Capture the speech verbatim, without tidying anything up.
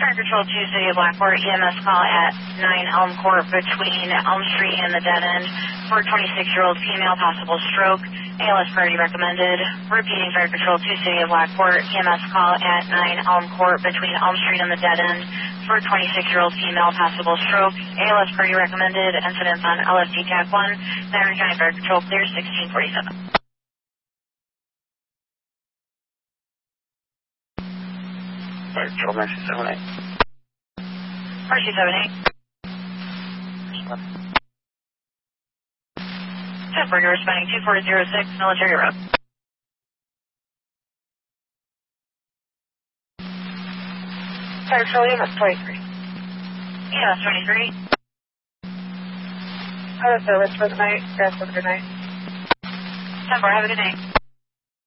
Fire Control two, City of Blackport, E M S call at nine Elm Court between Elm Street and the dead end for twenty-six-year-old female, possible stroke. A L S priority recommended. Repeating, Fire Control two, City of Blackport, E M S call at nine Elm Court between Elm Street and the dead end for twenty-six-year-old female, possible stroke. A L S priority recommended. Incidents on L S D T A C one. Diamond County Fire Control clear sixteen forty-seven. Fire Control Mercy seven eight. Mercy seven eight. Temporary responding two four zero six, Military Road. Fire Control E M S twenty-three. E M S twenty-three. Other service for the night. Guys, have a good night. Temporary, have a good night.